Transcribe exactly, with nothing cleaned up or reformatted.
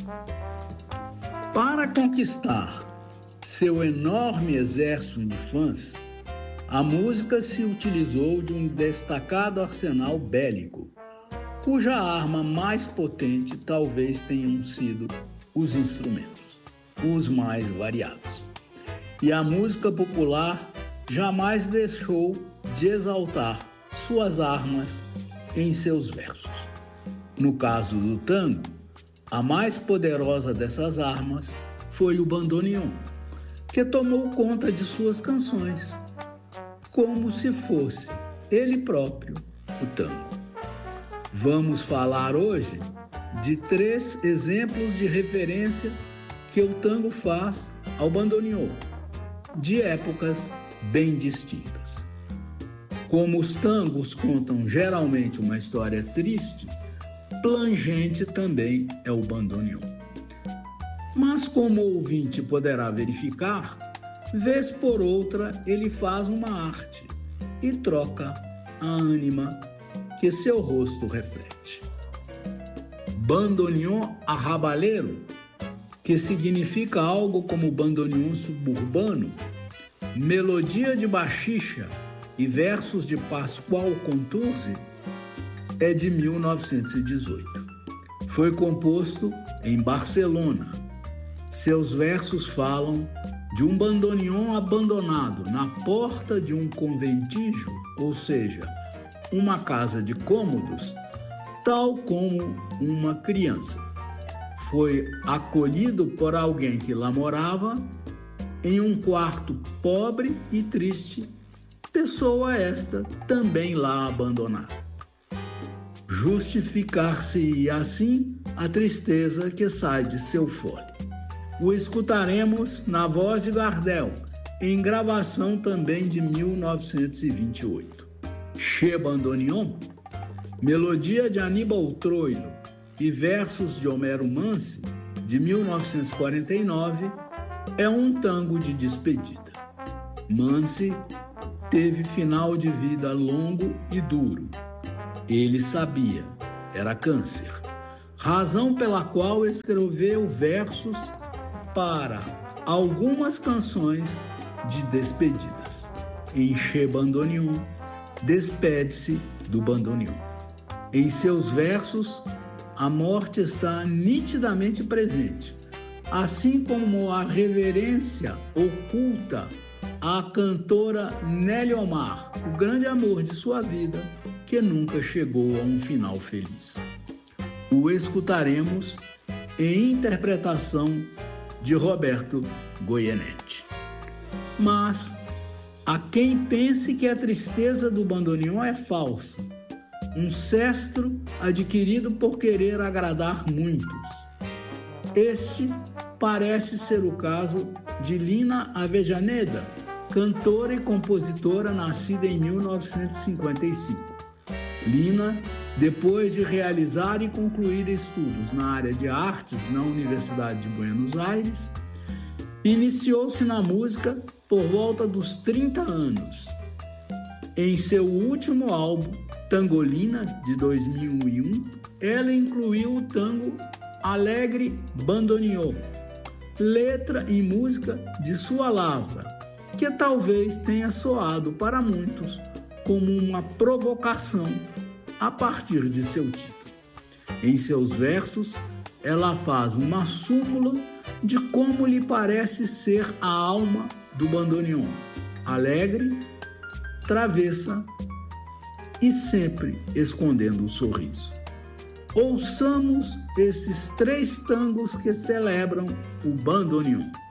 Para conquistar seu enorme exército de fãs, a música se utilizou de um destacado arsenal bélico, cuja arma mais potente talvez tenham sido os instrumentos, os mais variados. E a música popular jamais deixou de exaltar suas armas em seus versos. No caso do tango, a mais poderosa dessas armas foi o bandoneon, que tomou conta de suas canções, como se fosse ele próprio o tango. Vamos falar hoje de três exemplos de referência que o tango faz ao bandoneon, de épocas bem distintas. Como os tangos contam geralmente uma história triste, plangente também é o bandoneon. Mas como o ouvinte poderá verificar, vez por outra ele faz uma arte e troca a ânima que seu rosto reflete. Bandoneon arrabaleiro, que significa algo como bandoneon suburbano, melodia de baxixa e versos de Pascoal Contursi, é de mil novecentos e dezoito. Foi composto em Barcelona. Seus versos falam de um bandoneon abandonado na porta de um conventício, ou seja, uma casa de cômodos, tal como uma criança. Foi acolhido por alguém que lá morava em um quarto pobre e triste, pessoa esta também lá abandonada. Justificar-se assim a tristeza que sai de seu fole. O escutaremos na voz de Gardel, em gravação também de mil novecentos e vinte e oito. Che Bandoneon, melodia de Aníbal Troilo e versos de Homero Mansi, de mil novecentos e quarenta e nove, é um tango de despedida. Mansi teve final de vida longo e duro. Ele sabia, era câncer, razão pela qual escreveu versos para algumas canções de despedidas. Em Che Bandoneon, despede-se do bandoneon. Em seus versos, a morte está nitidamente presente, assim como a reverência oculta à cantora Nélia Omar, o grande amor de sua vida, que nunca chegou a um final feliz. O escutaremos em interpretação de Roberto Goyeneche. Mas há quem pense que a tristeza do bandoneon é falsa, um cestro adquirido por querer agradar muitos. Este parece ser o caso de Lina Avellaneda, cantora e compositora nascida em mil novecentos e cinquenta e cinco. Lina, depois de realizar e concluir estudos na área de artes na Universidade de Buenos Aires, iniciou-se na música por volta dos trinta anos. Em seu último álbum, Tangolina, de dois mil e um, ela incluiu o tango Alegre Bandoneon, letra e música de sua lavra, que talvez tenha soado para muitos como uma provocação a partir de seu título. Em seus versos, ela faz uma súmula de como lhe parece ser a alma do bandoneon, alegre, travessa e sempre escondendo o sorriso. Ouçamos esses três tangos que celebram o bandoneon.